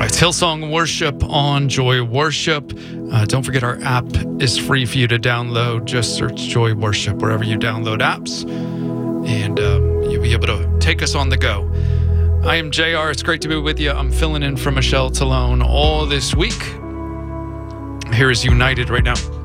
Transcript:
It's Hillsong Worship on Joy Worship. Don't forget our app is free for you to download. Just search Joy Worship wherever you download apps, and you'll be able to take us on the go. I am JR. It's great to be with you. I'm filling in for Michelle Talone all this week. Here is United right now.